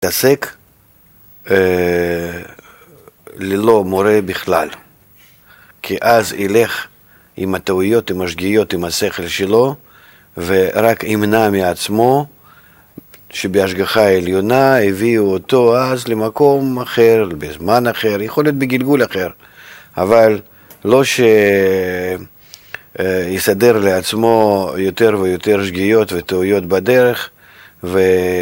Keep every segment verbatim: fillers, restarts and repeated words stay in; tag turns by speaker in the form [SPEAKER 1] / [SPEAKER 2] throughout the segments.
[SPEAKER 1] להתעסק אה, ללא מורה בכלל, כי אז ילך עם הטעויות, עם השגיאות, עם השכל שלו, ורק ימנע מעצמו שבהשגחה העליונה הביאו אותו אז למקום אחר, בזמן אחר, יכול להיות בגלגול אחר, אבל לא שיסדר לעצמו יותר ויותר שגיאות וטעויות בדרך ו...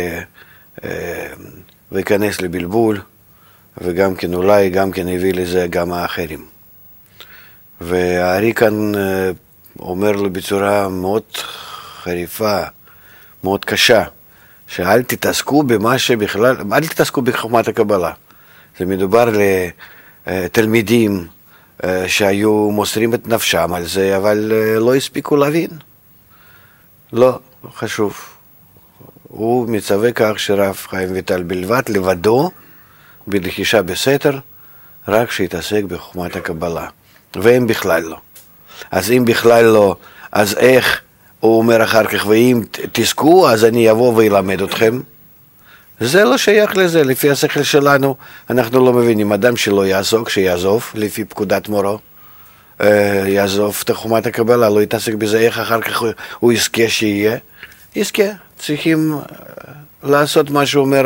[SPEAKER 1] ויכנס לבלבול, וגם כן אולי גם כן הביא לזה גם האחרים. והארי כאן אומר לו בצורה מאוד חריפה, מאוד קשה, שאל תתעסקו במה שבכלל, אל תתעסקו בחוכמת הקבלה. זה מדובר לתלמידים שהיו מוסרים את נפשם על זה, אבל לא הספיקו להבין. לא, חשוב. הוא מצווה כך שרב חיים ויטל בלבד לבדו, בלחישה בסתר, רק שיתעסק בחוכמת הקבלה. והם בכלל לא. אז אם בכלל לא, אז איך הוא אומר אחר כך, ואם תזכו, אז אני אבוא וילמד אתכם. זה לא שייך לזה, לפי השכל שלנו, אנחנו לא מבינים. אדם שלא יעסוק, שיעזוב, לפי פקודת מורו, יעזוב את חוכמת הקבלה, לא יתעסק בזה, איך אחר כך הוא יזכה שיהיה. יזכה, צריכים לעשות מה שאומר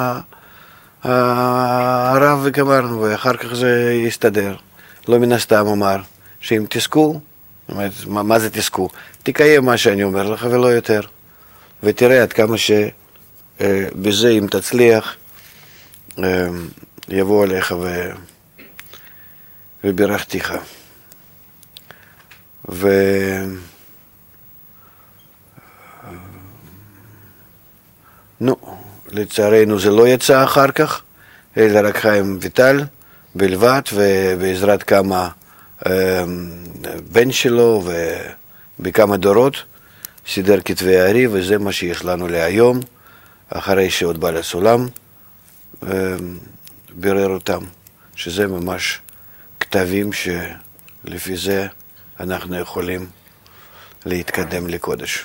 [SPEAKER 1] הרב וגמרנו, ואחר כך זה יסתדר. לא מן הסתם אמר, שאם תזכו, מה זה תזכו? תקיים מה שאני אומר לך ולא יותר. ותראה עד כמה שבזה אם תצליח, יבוא עליך ו... וברכתיך. ו... נו, לצערנו זה לא יצא אחר כך, אלא רק חיים ויטל בלבד, ובעזרת כמה בן שלו ובכמה דורות סידר כתבי הארי, וזה מה שיש לנו להיום, אחרי שעוד בא לסולם בירר אותם, שזה ממש כתבים שלפי זה אנחנו יכולים להתקדם לקודש.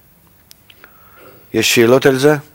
[SPEAKER 1] יש שאלות על זה?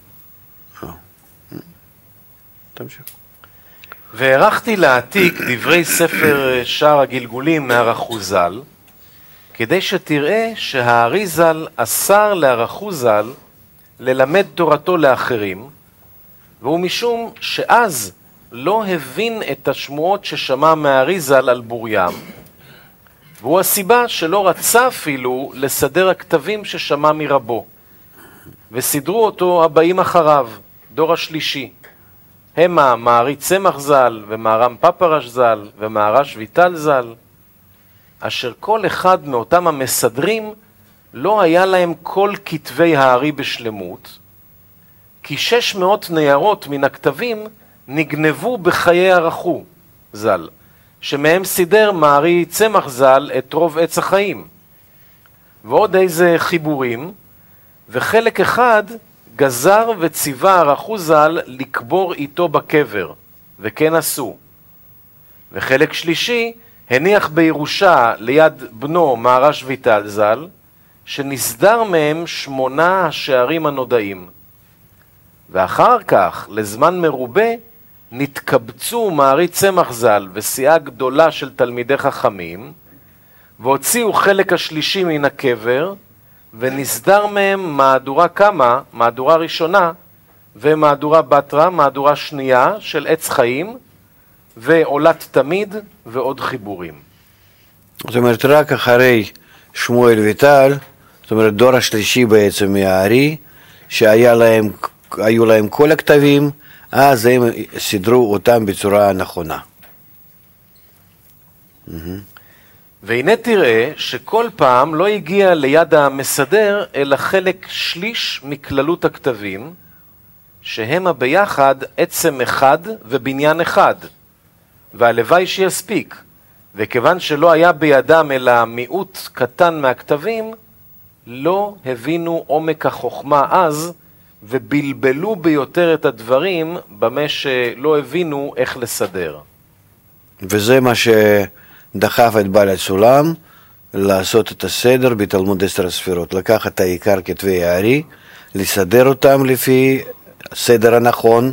[SPEAKER 1] תמשיך.
[SPEAKER 2] והערכתי להעתיק דברי ספר שער הגלגולים מהרחוזל, כדי שתראה שהארי ז"ל אסר להרחוזל ללמד תורתו לאחרים, והוא משום שאז לא הבין את השמועות ששמע מהארי ז"ל על בוריים, והוא הסיבה שלא רצה אפילו לסדר הכתבים ששמע מרבו, וסידרו אותו הבאים אחריו, דור השלישי. המה מערי צמח ז"ל ומהר"ם פפרש ז"ל ומהר"ש ויטל ז"ל, אשר כל אחד מאותם המסדרים לא היה להם כל כתבי הארי בשלמות, כי שש מאות ניירות מן הכתבים נגנבו בחיי הרחו ז"ל, שמהם סידר מערי צמח ז"ל את רוב עץ החיים, ועוד איזה חיבורים, וחלק אחד גזר וציווה הרחו ז"ל לקבור איתו בקבר, וכן עשו. וחלק שלישי הניח בירושה ליד בנו מהר"ש ויטל ז"ל, שנסדר מהם שמונה השערים הנודעים. ואחר כך, לזמן מרובה, נתקבצו מערי צמח ז"ל וסיעה גדולה של תלמידי חכמים, והוציאו חלק השלישי מן הקבר, ונסדר מהם מהדורה כמה, מהדורה ראשונה, ומהדורה בתרה, מהדורה שנייה של עץ חיים, ועולת תמיד, ועוד חיבורים.
[SPEAKER 1] זאת אומרת, רק אחרי שמואל ויטל, זאת אומרת, דור השלישי בעצם מהארי, שהיו להם, להם כל הכתבים, אז הם סידרו אותם בצורה נכונה.
[SPEAKER 2] והנה תראה שכל פעם לא הגיע ליד המסדר, אלא חלק שליש מכללות הכתבים, שהם ביחד עצם אחד ובניין אחד, והלוואי שיספיק, וכיוון שלא היה בידם אלא מיעוט קטן מהכתבים, לא הבינו עומק החוכמה אז, ובלבלו ביותר את הדברים, במה שלא הבינו איך לסדר.
[SPEAKER 1] וזה מה שדחף את בעל הסולם לעשות את הסדר בתלמוד עשר הספירות, לקחת העיקר כתבי הארי, לסדר אותם לפי הסדר הנכון,